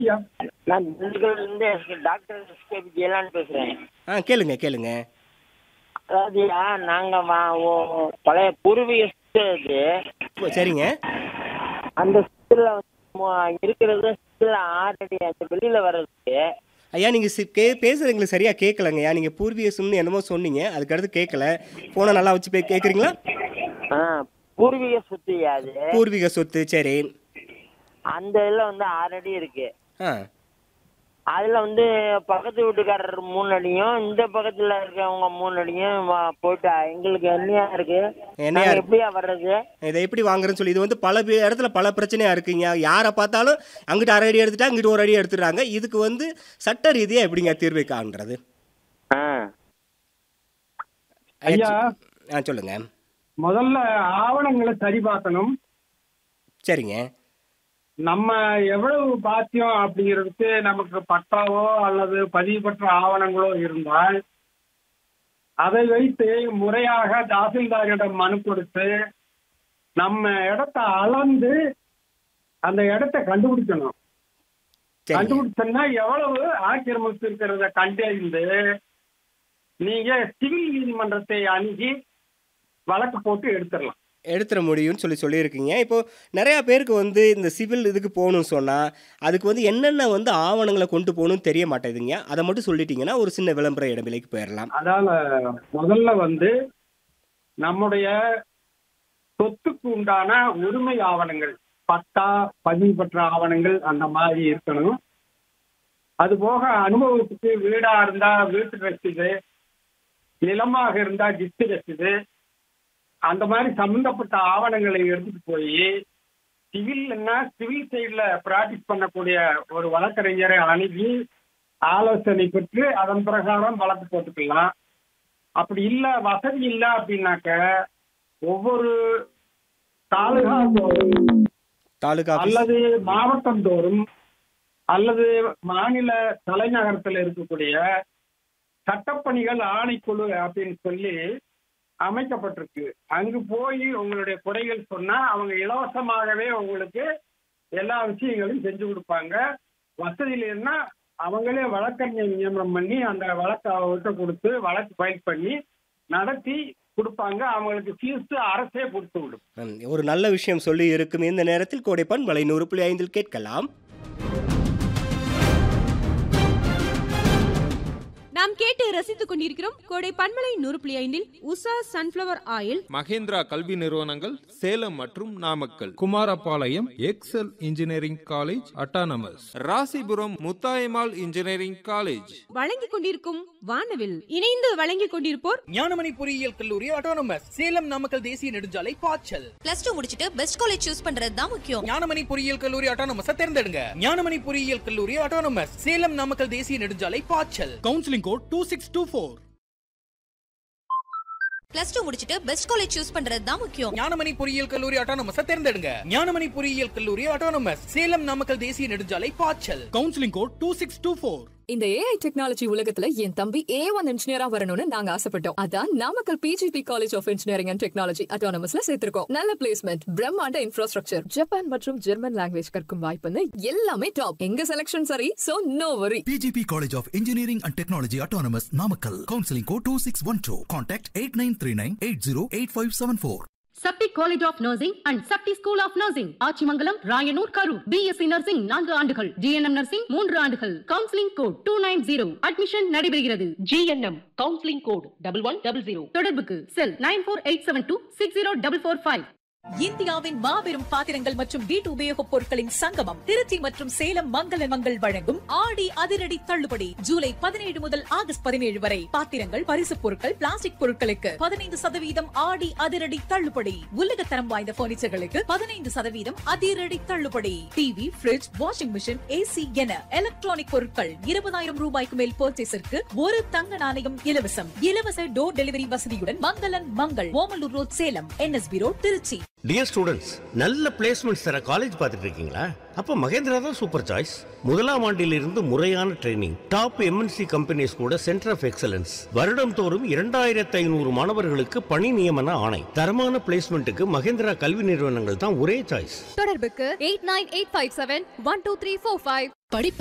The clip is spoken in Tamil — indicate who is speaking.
Speaker 1: யா.
Speaker 2: நான் திண்டுக்கல்ல இருந்து டாக்டர் எஸ்கேபி ஜெயலான் பேசுறேன்.
Speaker 3: கேளுங்க கேளுங்க.
Speaker 2: அதாவதுயா நாங்க பழைய பூர்வீக சொத்து அது.
Speaker 3: சரிங்க.
Speaker 2: அந்த சொத்துல இருக்கிறது சொத்துல 6 அடி அந்த வெளியில வர்றதுக்கு.
Speaker 3: ஐயா நீங்கள் பேசுறது எங்களுக்கு சரியாக கேட்கலங்கய்யா. நீங்கள் பூர்வீக சொம்னு என்னமோ சொன்னீங்க, அதுக்கடுத்து கேட்கல. ஃபோனை நல்லா வச்சு கேட்குறீங்களா?
Speaker 2: பூர்வீக சொத்து அது.
Speaker 3: பூர்வீக சொத்து, சரி.
Speaker 2: அந்த இதுல 6 அடி இருக்கு.
Speaker 3: ஆ,
Speaker 2: அதுல பக்கத்து வீட்டுக்காரர் 3 அடியும் இந்த பக்கத்துல இருக்கவங்க 3 அடியும் போயிட்டா எங்களுக்கு என்னையா இருக்கு.
Speaker 3: என்னையா
Speaker 2: எப்படியா வர்றது?
Speaker 3: இதை எப்படி வாங்குறேன்னு சொல்லி இது பல இடத்துல பல பிரச்சனையா இருக்குங்க. யாரை பார்த்தாலும் அங்கிட்டு 1 அடி எடுத்துட்டா அங்கிட்டு 1 அடி எடுத்துடுறாங்க. இதுக்கு சட்ட ரீதியா எப்படிங்க தீர்வு காண்றது?
Speaker 1: ஐயா
Speaker 3: சொல்லுங்க.
Speaker 1: முதல்ல ஆவணங்களை சரி பார்க்கணும்.
Speaker 3: சரிங்க.
Speaker 1: நம்ம எவ்வளவு பாத்தியம் அப்படிங்கிறதுக்கு நமக்கு பட்டாவோ அல்லது பதிவு பெற்ற ஆவணங்களோ இருந்தால் அதை வைத்து முறையாக தாசில்தாரிடம் மனு கொடுத்து நம்ம இடத்தை அளந்து அந்த இடத்தை கண்டுபிடிக்கணும். கண்டுபிடிச்சோம்னா எவ்வளவு ஆக்கிரமிப்பு இருக்கிறத கண்டறிந்து நீங்க சிவில் நீதிமன்றத்தை அணுகி வழக்கு போட்டு எடுத்துட
Speaker 3: முடியும்னு சொல்லியிருக்கீங்க. இப்போ நிறையா பேருக்கு இந்த சிவில் இதுக்கு போகணும்னு சொன்னால் அதுக்கு என்னென்ன ஆவணங்களை கொண்டு போகணும்னு தெரிய மாட்டேங்குதுங்க. அதை மட்டும் சொல்லிட்டீங்கன்னா ஒரு சின்ன விளம்பர இடவிலைக்கு போயிடலாம்.
Speaker 1: அதால முதல்ல நம்முடைய சொத்துக்கு உண்டான உரிமை ஆவணங்கள், பட்டா, பதிவு பெற்ற ஆவணங்கள் அந்த மாதிரி இருக்கணும். அது போக அனுபவத்துக்கு வீடா இருந்தா வீட்டு ரசீது, நிலமாக இருந்தா கிஃப்ட் ரசீது, அந்த மாதிரி சம்பந்தப்பட்ட ஆவணங்களை எடுத்துட்டு போய் சிவில் சைட்ல பிராக்டிஸ் பண்ணக்கூடிய ஒரு வழக்கறிஞரை அணுகி ஆலோசனை பெற்று அதன் பிரகாரம் வழக்கு போட்டுக்கலாம். அப்படி இல்ல, வசதி இல்லை அப்படின்னாக்க ஒவ்வொரு தாலுகா அல்லது மாவட்டம் தோறும் அல்லது மாநில தலைநகரத்தில் இருக்கக்கூடிய சட்டப்பணிகள் ஆணைக்குழு அப்படின்னு சொல்லி அமைக்கப்பட்டிருக்கு. அங்கு போய் உங்களுடைய குறைகள் சொன்னா அவங்க இலவசமாகவே உங்களுக்கு எல்லா விஷயங்களையும் செஞ்சு கொடுப்பாங்க. வசதி இல்லைன்னா அவங்களே வழக்கறிஞர் நியமனம் பண்ணி அந்த வழக்கை அவர்கிட்ட கொடுத்து வழக்கு ஃபைல் பண்ணி நடத்தி கொடுப்பாங்க. அவங்களுக்கு ஃபீஸ் அரசே கொடுத்து விடும்.
Speaker 3: ஒரு நல்ல விஷயம் சொல்லி இருக்கும். இந்த நேரத்தில் கோடை பண்பலை 100.5 கேட்கலாம்.
Speaker 4: நாம் கேட்டு ரசித்துக் கொண்டிருக்கிறோம் கோடை பண்பலை 100.5 உஷா சன்ஃபிளவர் ஆயில்,
Speaker 5: மகேந்திரா கல்வி நிறுவனங்கள் சேலம் மற்றும் Namakkal, Kumarapalayam XL engineering college autonomous, Rasipuram Muthayammal engineering college
Speaker 4: வழங்கிக் கொண்டிருக்கும் வானவில். இணைந்து வழங்கிக் கொண்டிருப்போர்
Speaker 6: ஞானமணி பொறியியல் கல்லூரி அட்டானமஸ், சேலம் நாமக்கல் தேசிய நெடுஞ்சாலை பாய்ச்சல்.
Speaker 7: +2 முடிச்சிட்டு பெஸ்ட் காலேஜ் சூஸ் பண்றது தான் முக்கியம்.
Speaker 6: ஞானமணி பொறியியல் கல்லூரி அட்டானமஸ் தேர்ந்தெடுங்க. ஞானமணி பொறியியல் கல்லூரி அட்டானமஸ், சேலம் நாமக்கல் தேசிய நெடுஞ்சாலை பாய்ச்சல். Counselling code 2624.
Speaker 7: +2 முடிச்சிட்டு பெஸ்ட் காலேஜ் சூஸ் பண்றது தான் முக்கியம்.
Speaker 6: ஞானமணி பொறியியல் கல்லூரி அட்டானமஸ் தேர்ந்தெடுங்க. ஞானமணி பொறியியல் கல்லூரி அட்டானமஸ், சேலம் நாமக்கல் தேசிய நெடுஞ்சாலை பாய்ச்சல். Counselling code 2624.
Speaker 8: இந்த AI டெக்னாலஜி உலகத்துல என் தம்பி A1 இன்ஜினியரா வரணும்னு நாங்க ஆசைப்பட்டோம். அதான் Namakkal PGP college of engineering and technology அட்டானமஸ்ல சேர்த்திருக்கோம். நல்ல பிளேஸ்மெண்ட், பிரம்மாண்ட இன்ஃப்ராஸ்ட்ரக்சர், ஜப்பான் மற்றும் ஜெர்மன் லாங்குவேஜ் கற்கும் வாய்ப்புன்னு எல்லாமே டாப். எங்க செலக்ஷன் சரி, சோ நோ வரி.
Speaker 9: PGP college of engineering and technology autonomous Namakkal. Counselling code 2612. Contact 8939808574.
Speaker 10: Sakthi college of nursing and Sakthi school of nursing, Achimangalam, Rayanur, Karur. BSc nursing 4 ஆண்டுகள், GNM நர்சிங் 3 ஆண்டுகள். Counselling code 290. அட்மிஷன் நடைபெறுகிறது. GNM counselling code 1100. தொடர்புக்கு செல் 9487260445.
Speaker 11: இந்தியாவின் மாபெரும் பாத்திரங்கள் மற்றும் வீட்டு உபயோகப் பொருட்களின் சங்கமம் திருச்சி மற்றும் சேலம் மங்கள மங்கள் வழங்கும் ஆடி அதிரடி தள்ளுபடி. ஜூலை 17 முதல் ஆகஸ்ட் 17 வரை பாத்திரங்கள், பரிசுப் பொருட்கள், பிளாஸ்டிக் பொருட்களுக்கு 15% ஆடி அதிரடி தள்ளுபடி. உலகத்தரம் வாய்ந்த பர்னிச்சர்களுக்கு 15% அதிரடி தள்ளுபடி. TV, bridge, washing machine, AC என எலக்ட்ரானிக் பொருட்கள் 20,000 ரூபாய்க்கு மேல் பர்ச்சேஸிற்கு ஒரு தங்க நாணயம் இலவசம். இலவச டோர் டெலிவரி வசதியுடன் மங்களன் Mangal, Omalur road, Salem, NSB road, Trichy.
Speaker 12: Dear students, நல்ல பிளேஸ்மெண்ட்ஸ் தர காலேஜ் பார்த்துட்டு இருக்கீங்களா? அப்ப மகேந்திரா தான் சூப்பர் சாய்ஸ். முதலாம் ஆண்டிலிருந்து முறையான ட்ரைனிங், டாப் எம்என்சி கம்பெனிஸ் கூட சென்டர் ஆஃப் எக்ஸலன்ஸ், வருடம் தோறும் 2500 மாணவர்களுக்கு பணி நியமன ஆணை. தரமான பிளேஸ்மெண்ட்டுக்கு மகேந்திரா கல்வி நிறுவனங்கள் தான் ஒரே சாய்ஸ்.
Speaker 8: தொடர்புக்கு 8985712345.